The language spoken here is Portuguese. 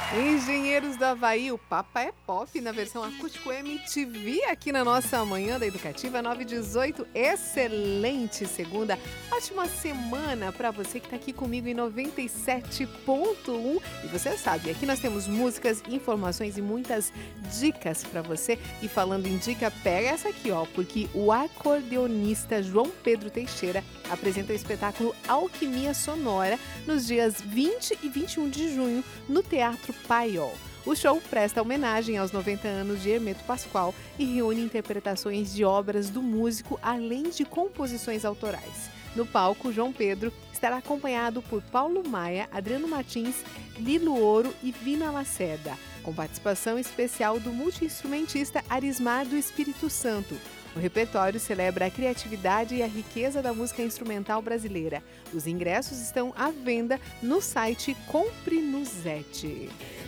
Engenheiros do Havaí, o Papa é Pop na versão acústico MTV aqui na nossa Manhã da Educativa 918. Excelente segunda, ótima semana para você que está aqui comigo em 97.1. E você sabe, aqui nós temos músicas, informações e muitas dicas para você. E falando em dica, pega essa aqui, ó, porque o acordeonista João Pedro Teixeira apresenta o espetáculo Alquimia Sonora nos dias 20 e 21 de junho no Teatro Paiol. O show presta homenagem aos 90 anos de Hermeto Pascoal e reúne interpretações de obras do músico, além de composições autorais. No palco, João Pedro estará acompanhado por Paulo Maia, Adriano Martins, Lilo Ouro e Vina Lacerda, com participação especial do multi-instrumentista Arismar do Espírito Santo. O repertório celebra a criatividade e a riqueza da música instrumental brasileira. Os ingressos estão à venda no site Compre no Zete.